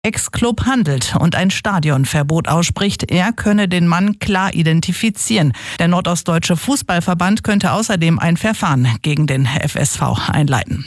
Ex-Club handelt und ein Stadionverbot ausspricht. Er könne den Mann klar identifizieren. Der Nordostdeutsche Fußballverband könnte außerdem ein Verfahren gegen den FSV einleiten.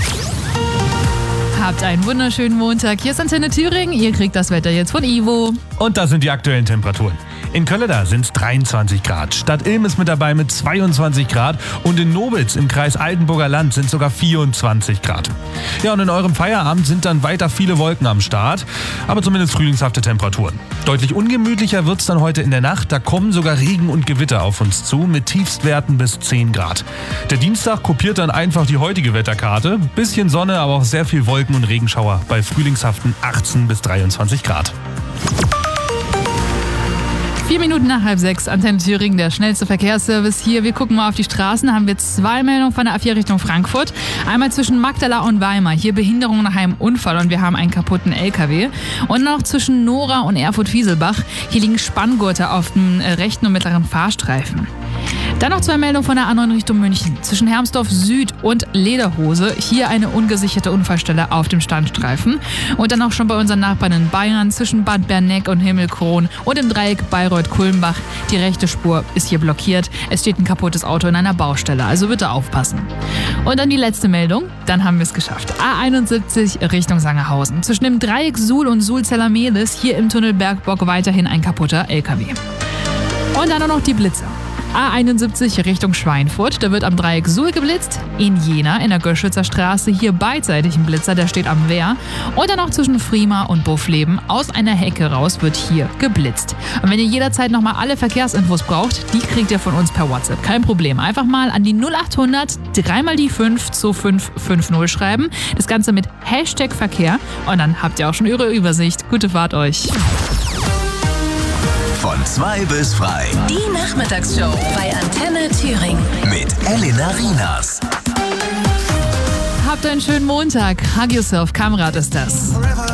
Habt einen wunderschönen Montag. Hier ist Antenne Thüringen. Ihr kriegt das Wetter jetzt von Ivo. Und das sind die aktuellen Temperaturen. In Kölleda sind es 23 Grad. Stadt Ilm ist mit dabei mit 22 Grad. Und in Nobitz im Kreis Altenburger Land sind sogar 24 Grad. Ja, und in eurem Feierabend sind dann weiter viele Wolken am Start. Aber zumindest frühlingshafte Temperaturen. Deutlich ungemütlicher wird es dann heute in der Nacht. Da kommen sogar Regen und Gewitter auf uns zu mit Tiefstwerten bis 10 Grad. Der Dienstag kopiert dann einfach die heutige Wetterkarte. Bisschen Sonne, aber auch sehr viel Wolken und Regenschauer bei frühlingshaften 18 bis 23 Grad. 4 Minuten nach 5:30, Antenne Thüringen, der schnellste Verkehrsservice hier. Wir gucken mal auf die Straßen, haben wir 2 Meldungen von der A4 Richtung Frankfurt. Einmal zwischen Magdala und Weimar, hier Behinderung nach einem Unfall und wir haben einen kaputten LKW. Und noch zwischen Nora und Erfurt-Wieselbach, hier liegen Spanngurte auf dem rechten und mittleren Fahrstreifen. Dann noch 2 Meldungen von der A9 Richtung München. Zwischen Hermsdorf Süd und Lederhose. Hier eine ungesicherte Unfallstelle auf dem Standstreifen. Und dann auch schon bei unseren Nachbarn in Bayern zwischen Bad Berneck und Himmelkron und im Dreieck Bayreuth-Kulmbach. Die rechte Spur ist hier blockiert. Es steht ein kaputtes Auto in einer Baustelle. Also bitte aufpassen. Und dann die letzte Meldung. Dann haben wir es geschafft. A71 Richtung Sangerhausen. Zwischen dem Dreieck Suhl und Suhl-Zellermelis. Hier im Tunnel Bergbock weiterhin ein kaputter LKW. Und dann auch noch die Blitzer. A71 Richtung Schweinfurt, da wird am Dreieck Suhl geblitzt. In Jena, in der Göschützer Straße, hier beidseitig ein Blitzer, der steht am Wehr. Und dann noch zwischen Frima und Buffleben, aus einer Hecke raus wird hier geblitzt. Und wenn ihr jederzeit nochmal alle Verkehrsinfos braucht, die kriegt ihr von uns per WhatsApp. Kein Problem. Einfach mal an die 0800 3 mal die 5 zu 550 schreiben. Das Ganze mit Hashtag Verkehr. Und dann habt ihr auch schon eure Übersicht. Gute Fahrt euch. Von 2 bis frei. Die Nachmittagsshow bei Antenne Thüringen. Mit Elena Rienas. Habt einen schönen Montag. Hug yourself. Kamrat ist das.